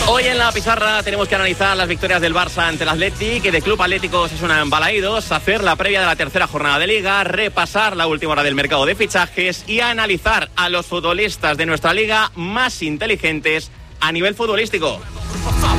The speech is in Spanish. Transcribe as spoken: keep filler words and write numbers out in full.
Hoy en la pizarra tenemos que analizar las victorias del Barça ante el Athletic y de Club Atlético Osasuna en Balaídos, hacer la previa de la tercera jornada de Liga, repasar la última hora del mercado de fichajes y analizar a los futbolistas de nuestra liga más inteligentes a nivel futbolístico.